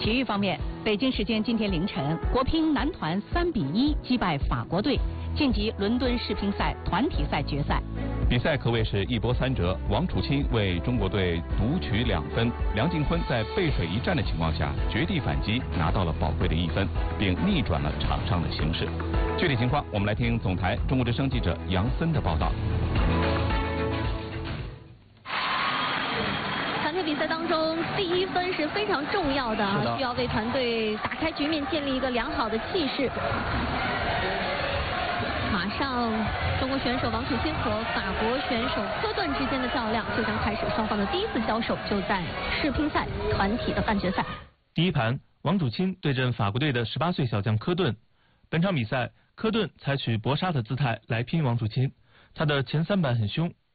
体育方面，北京时间今天凌晨，国乒男团3-1击败法国队，晋级伦敦世乒赛团体赛决赛。 比赛可谓是一波三折，王楚钦为中国队独取2分，梁靖昆在背水一战的情况下绝地反击，拿到了宝贵的1分，并逆转了场上的形势。具体情况，我们来听总台中国之声记者杨森的报道。 团队比赛当中，第1分是非常重要的啊，需要为团队打开局面，建立一个良好的气势。马上，中国选手王楚钦和法国选手科顿之间的较量就将开始，双方的第1次交手就在世乒赛团体的半决赛。 第一盘，王楚钦对阵法国队的18岁小将科顿。本场比赛，科顿采取搏杀的姿态来拼王楚钦，他的前3板很凶，